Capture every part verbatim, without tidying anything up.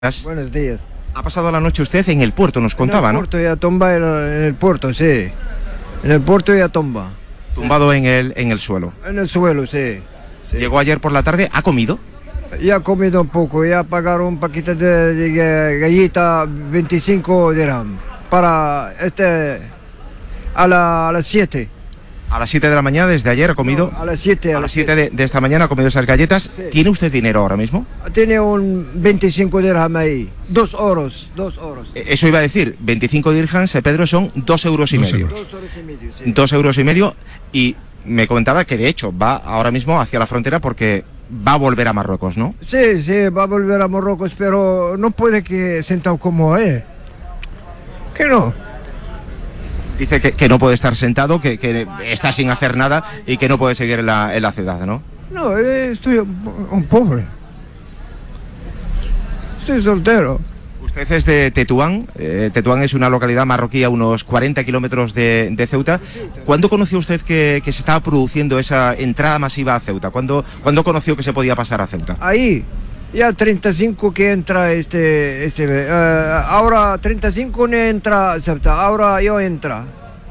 Buenos días. Ha pasado la noche usted en el puerto, nos contaba, ¿no? En el puerto y a tumba en el, en el puerto, sí. En el puerto y a tumba. Tumbado sí. en el en el suelo. En el suelo, sí. sí. Llegó ayer por la tarde, ¿ha comido? Ya ha comido un poco, ya pagaron un paquete de, de galleta, veinticinco dirham, para este, a, la, a las siete. A las siete de la mañana, desde ayer ha comido... No, a las siete. A, a las siete de, de esta mañana ha comido esas galletas. Sí. ¿Tiene usted dinero ahora mismo? Tiene un veinticinco dirham ahí, dos euros, dos euros. Eso iba a decir, veinticinco dirhams, Pedro, son dos euros y dos medio. Euros. Dos euros y medio, sí. Dos euros y medio, y me comentaba que de hecho va ahora mismo hacia la frontera porque va a volver a Marruecos, ¿no? Sí, sí, va a volver a Marruecos, pero no puede que sentado como es. ¿Qué no? Dice que, que no puede estar sentado, que, que está sin hacer nada y que no puede seguir en la, en la ciudad, ¿no? No, estoy un, un pobre. Estoy soltero. Usted es de Tetuán. Eh, Tetuán es una localidad marroquí a unos cuarenta kilómetros de, de Ceuta. ¿Cuándo conoció usted que, que se estaba produciendo esa entrada masiva a Ceuta? ¿Cuándo, ¿Cuándo conoció que se podía pasar a Ceuta? Ahí. Ya treinta y cinco que entra este, este uh, ahora treinta y cinco no entra Ceuta, ahora yo entra.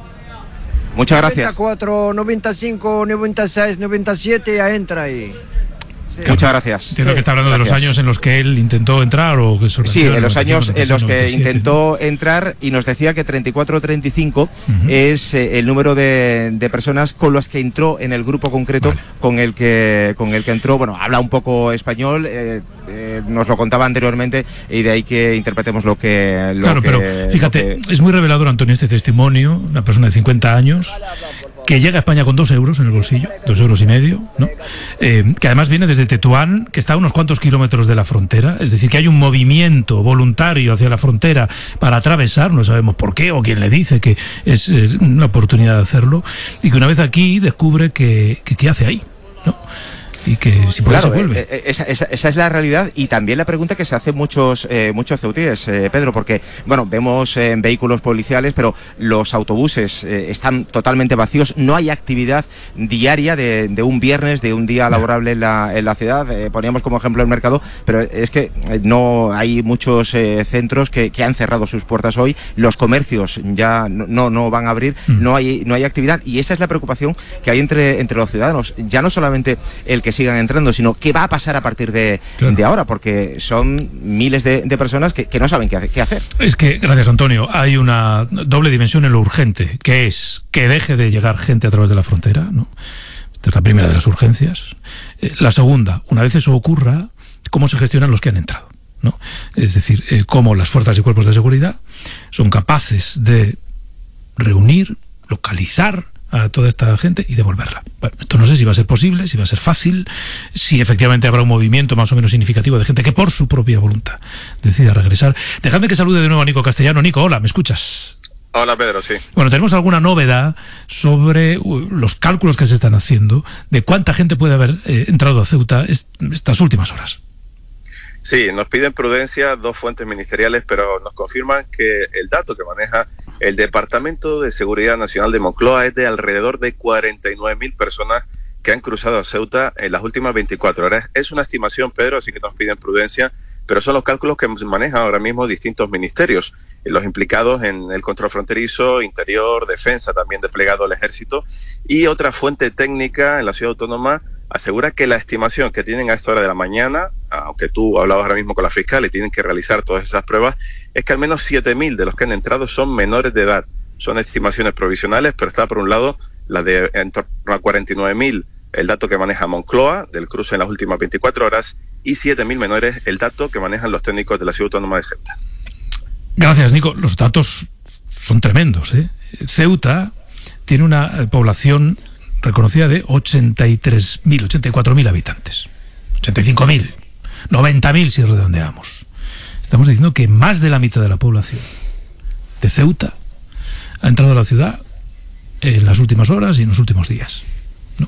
Muchas gracias. noventa y cuatro, noventa y cinco, noventa y seis, noventa y siete ya entra ahí. Sí. Muchas gracias. Entiendo sí, que está hablando gracias. de los años en los que él intentó entrar o que se Sí, en los años en los que noventa y siete, intentó ¿no? entrar, y nos decía que treinta y cuatro treinta y cinco uh-huh. es eh, el número de, de personas con las que entró en el grupo concreto vale. con el que con el que entró. Bueno, habla un poco español, eh, eh, nos lo contaba anteriormente, y de ahí que interpretemos lo que lo claro, que, pero fíjate, que... es muy revelador, Antonio, este testimonio, una persona de cincuenta años que llega a España con dos euros en el bolsillo, dos euros y medio, ¿no? Eh, que además viene desde Tetuán, que está a unos cuantos kilómetros de la frontera, es decir, que hay un movimiento voluntario hacia la frontera para atravesar, no sabemos por qué o quién le dice que es, es una oportunidad de hacerlo, y que una vez aquí descubre que, que ¿qué hace ahí? ¿No? Y que si puede claro, se vuelve. Eh, esa, esa, esa es la realidad, y también la pregunta que se hace muchos eh, muchos ceutíes, eh, Pedro, porque bueno, vemos eh, vehículos policiales, pero los autobuses eh, están totalmente vacíos, no hay actividad diaria de, de un viernes, de un día laborable en la, en la ciudad. Eh, poníamos como ejemplo el mercado, pero es que eh, no hay muchos eh, centros que, que han cerrado sus puertas hoy, los comercios ya no, no van a abrir, mm. no hay no hay actividad, y esa es la preocupación que hay entre, entre los ciudadanos, ya no solamente el que sigan entrando, sino qué va a pasar a partir de, claro. de ahora, porque son miles de, de personas que, que no saben qué, qué hacer. Es que, gracias Antonio, hay una doble dimensión en lo urgente, que es que deje de llegar gente a través de la frontera, ¿no? Esta es la primera de las urgencias. Eh, la segunda, una vez eso ocurra, cómo se gestionan los que han entrado, ¿no? Es decir, eh, cómo las fuerzas y cuerpos de seguridad son capaces de reunir, localizar a toda esta gente y devolverla. Bueno, esto no sé si va a ser posible, si va a ser fácil, si efectivamente habrá un movimiento más o menos significativo de gente que por su propia voluntad decida regresar. Dejadme que salude de nuevo a Nico Castellano. Nico, hola, ¿me escuchas? Hola, Pedro, sí. Bueno, tenemos alguna novedad sobre los cálculos que se están haciendo de cuánta gente puede haber eh, entrado a Ceuta est- estas últimas horas. Sí, nos piden prudencia dos fuentes ministeriales, pero nos confirman que el dato que maneja el Departamento de Seguridad Nacional de Moncloa es de alrededor de cuarenta y nueve mil personas que han cruzado a Ceuta en las últimas veinticuatro horas. Es una estimación, Pedro, así que nos piden prudencia, pero son los cálculos que manejan ahora mismo distintos ministerios, los implicados en el control fronterizo, interior, defensa, también desplegado el ejército, y otra fuente técnica en la ciudad autónoma asegura que la estimación que tienen a esta hora de la mañana, aunque tú hablabas ahora mismo con la fiscal y tienen que realizar todas esas pruebas, es que al menos siete mil de los que han entrado son menores de edad. Son estimaciones provisionales, pero está por un lado la de en torno a cuarenta y nueve mil, el dato que maneja Moncloa del cruce en las últimas veinticuatro horas, y siete mil menores, el dato que manejan los técnicos de la Ciudad Autónoma de Ceuta. Gracias, Nico. Los datos son tremendos, ¿eh? Ceuta tiene una población reconocida de ochenta y tres mil, ochenta y cuatro mil habitantes, ochenta y cinco mil, noventa mil si redondeamos. Estamos diciendo que más de la mitad de la población de Ceuta ha entrado a la ciudad en las últimas horas y en los últimos días, ¿no?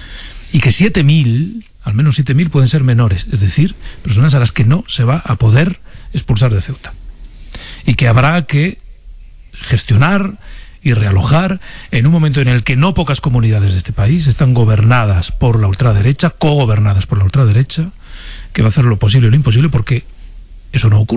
Y que siete mil, al menos siete mil pueden ser menores, es decir, personas a las que no se va a poder expulsar de Ceuta, y que habrá que gestionar y realojar en un momento en el que no pocas comunidades de este país están gobernadas por la ultraderecha, cogobernadas por la ultraderecha, que va a hacer lo posible y lo imposible porque eso no ocurre.